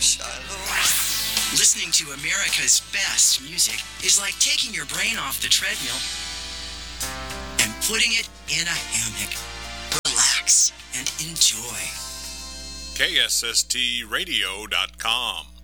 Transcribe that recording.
Listening to America's best music is like taking your brain off the treadmill and putting it in a hammock. Relax and enjoy. KSSTradio.com